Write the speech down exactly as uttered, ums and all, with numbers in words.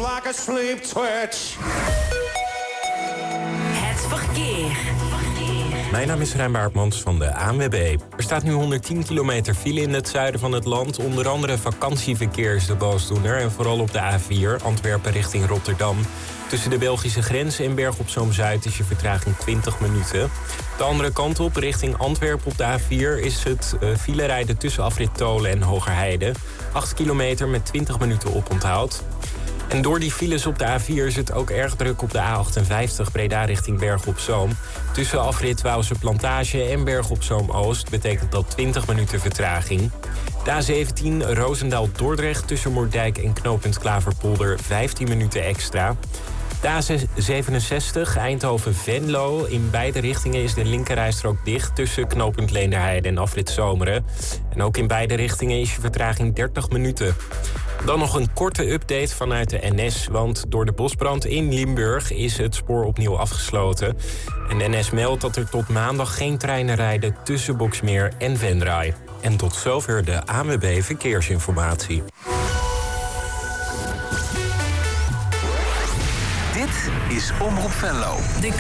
like a sleep twitch. Het verkeer. Mijn naam is Rijn Baartmans van de A N W B. Er staat nu honderdtien kilometer file in het zuiden van het land. Onder andere vakantieverkeer is de boosdoener. En vooral op de A vier, Antwerpen richting Rotterdam. Tussen de Belgische grens en Berg op Zoom Zuid is je vertraging twintig minuten. De andere kant op, richting Antwerpen op de A vier... is het uh, filerijden tussen afrit Tolen en Hogerheide. acht kilometer met twintig minuten oponthoud. En door die files op de A vier is het ook erg druk op de A achtenvijftig... Breda richting Berg op Zoom. Tussen afrit Wouwse Plantage en Berg op Zoom Oost... betekent dat twintig minuten vertraging. De A zeventien Roosendaal-Dordrecht tussen Moerdijk en knooppunt Klaverpolder... vijftien minuten extra. De A zevenenzestig Eindhoven-Venlo. In beide richtingen is de linkerrijstrook dicht... tussen knooppunt Leenderheide en afrit Zomeren. En ook in beide richtingen is je vertraging dertig minuten. Dan nog een korte update vanuit de N S... want door de bosbrand in Limburg is het spoor opnieuw afgesloten. En de N S meldt dat er tot maandag geen treinen rijden... tussen Boxmeer en Venray. En tot zover de A N W B Verkeersinformatie. Dit is Omroep Venlo. De